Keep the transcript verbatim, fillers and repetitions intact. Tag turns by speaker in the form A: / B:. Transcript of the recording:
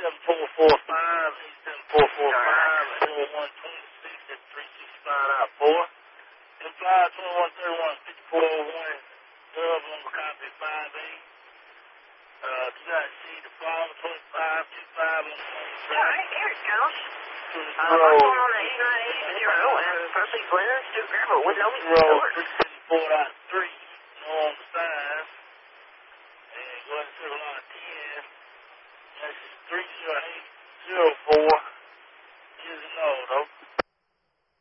A: seven four four five, eight seven four four five, four one twenty-six at three sixty-five out four. And five twenty-one thirty-one fifty-four oh one, Dub number copy five eight. Uh, do not see the phone, twenty-five twenty-five on the phone.
B: All right, here it goes. Uh,
A: Roll.
B: phone on the eight nine eight zero and Percy Glenn, Stu Grandma with no
A: Roll three seventy-four out three, no on the sign. And go ahead and circle on ten. That's three zero eight.